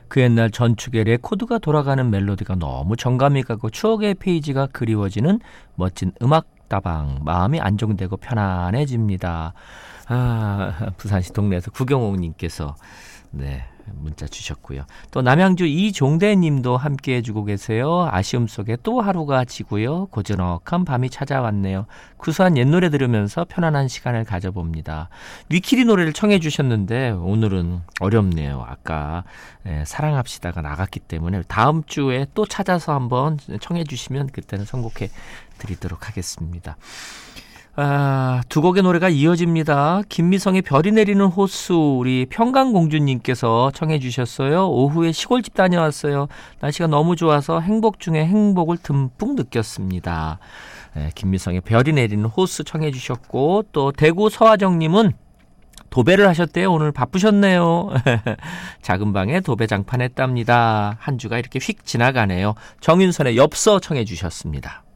그 옛날 전축의 레코드가 돌아가는 멜로디가 너무 정감이 가고 추억의 페이지가 그리워지는 멋진 음악다방. 마음이 안정되고 편안해집니다. 부산시 동네에서 구경옥님께서 네, 문자 주셨고요. 또 남양주 이종대님도 함께 해주고 계세요. 아쉬움 속에 또 하루가 지고요. 고즈넉한 밤이 찾아왔네요. 구수한 옛 노래 들으면서 편안한 시간을 가져봅니다. 위키리 노래를 청해 주셨는데 오늘은 어렵네요. 아까 사랑합시다가 나갔기 때문에 다음 주에 또 찾아서 한번 청해 주시면 그때는 선곡해 드리도록 하겠습니다. 두 곡의 노래가 이어집니다. 김미성의 별이 내리는 호수, 우리 평강공주님께서 청해 주셨어요. 오후에 시골집 다녀왔어요. 날씨가 너무 좋아서 행복 중에 행복을 듬뿍 느꼈습니다. 김미성의 별이 내리는 호수 청해 주셨고, 또 대구 서화정님은 도배를 하셨대요. 오늘 바쁘셨네요. 작은 방에 도배 장판했답니다. 한 주가 이렇게 휙 지나가네요. 정윤선의 엽서 청해 주셨습니다.